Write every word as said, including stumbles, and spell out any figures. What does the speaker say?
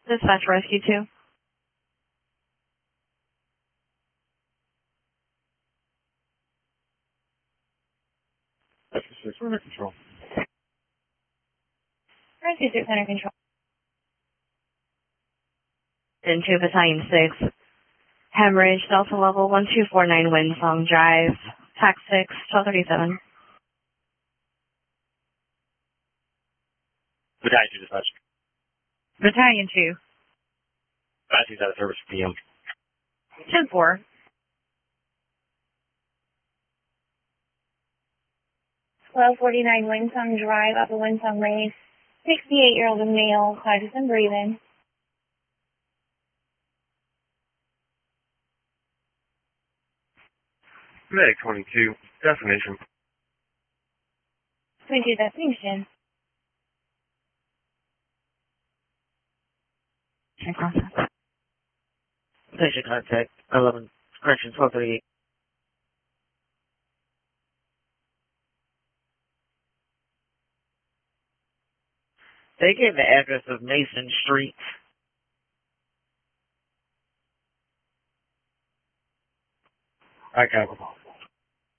Dispatch Rescue two. Rescue six, under control. Rescue six under control. Into Battalion six. Hemorrhage, Delta level one two four nine Windsong Drive. Tac six, twelve thirty-seven. Battalion two dispatch. Battalion two. Battery's out of service for P M. ten four. twelve forty-nine Windsong Drive, Upper Windsong Lane. sixty-eight-year-old male, conscious and breathing. Medic twenty-two, destination. twenty-two destination. Check contact. Patient contact, eleven, correction, twelve thirty-eight. They gave the address of Mason Street. I got it.